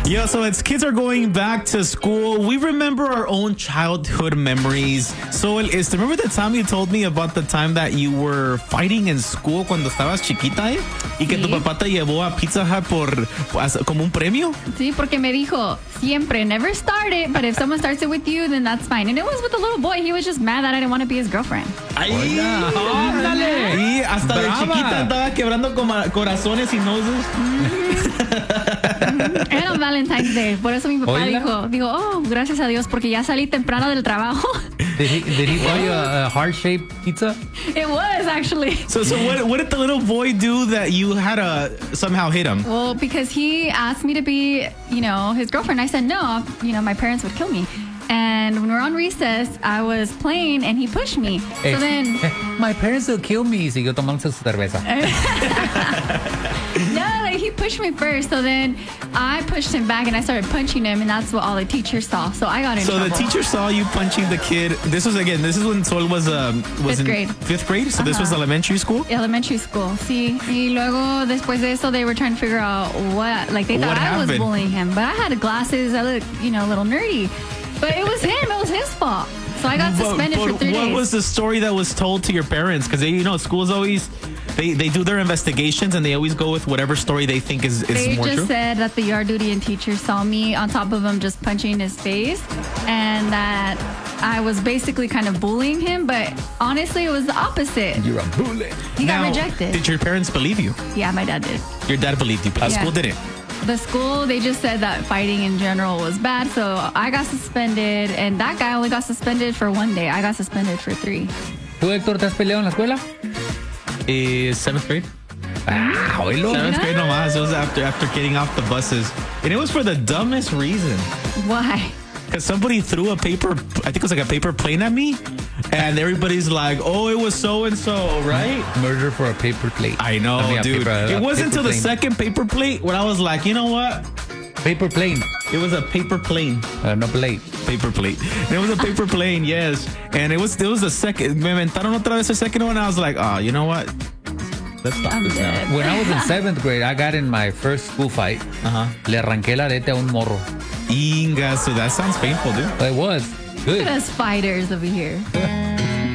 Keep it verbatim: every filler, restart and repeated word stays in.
Yeah, so as kids are going back to school, we remember our own childhood memories. So, is remember the time you told me about the time that you were fighting in school cuando estabas chiquita, eh? Y que Sí. tu papá te llevó a Pizza Hut por, por como un premio? Sí, porque me dijo, siempre, never start it, but if someone starts it with you, then that's fine. And it was with a little boy. He was just mad that I didn't want to be his girlfriend. ¡Ay! ¡Ándale! Y hasta de Brava. chiquita andaba quebrando coma- corazones y noses. Era on Valentine's Day. Por eso mi papá Oiga. dijo, dijo, oh, gracias a Dios, porque ya salí temprano del trabajo. Did he, did he buy you a, a heart-shaped pizza? It was, actually. So, so what, what did the little boy do that you had to somehow hit him? Well, because he asked me to be, you know, his girlfriend. I said no, you know, my parents would kill me. And when we were on recess, I was playing and he pushed me. Eh, So then, My parents will kill me. Siguió tomando su cerveza. no, like he pushed me first. So then I pushed him back and I started punching him, and that's what all the teachers saw. So I got in So trouble. the teacher saw you punching the kid. This was again. This is when Sol was um was Fifth in grade. fifth grade. So this was Uh-huh. elementary school. Elementary school, sí. Y luego, después de eso, they were trying to figure out what, like, they thought What I was happened? bullying him. But I had glasses, I looked, you know, a little nerdy. But it was him, it was his fault. So I got But, suspended but for three what days. was the story that was told to your parents? Because you know, schools always they they do their investigations and they always go with whatever story they think is is They more just true. said that the yard duty and teacher saw me on top of him just punching his face, and that I was basically kind of bullying him, but honestly, it was the opposite. You're a bully. He Now, got rejected. Did your parents believe you? Yeah, my dad did. Your dad believed you, but the Yeah. school didn't. The school, they just said that fighting in general was bad, so I got suspended, and that guy only got suspended for one day. I got suspended for three. ¿Tú, Héctor, te has peleado en la escuela? Is seventh grade? Ah, oílo. Seventh grade nomás. It was after after getting off the buses, and it was for the dumbest reason. Why? Because somebody threw a paper, I think it was like a paper plane at me, and everybody's like, "Oh, it was so and so, right?" Murder for a paper plate. I know, I mean, a dude. paper- a it wasn't paper until the plane. second paper plate when I was like, you know what? Paper plane. It was a paper plane. Uh, no plate. Paper plate. It was a paper plane, yes. And it was it was the second. Me inventaron otra vez the second one. I was like, oh, you know what? Let's stop I'm this now. dead. When I was in seventh grade, I got in my first school fight. Uh huh. Le arranqué el arete a un morro. Inga, so that sounds painful, dude. It was Look good. at us fighters over here.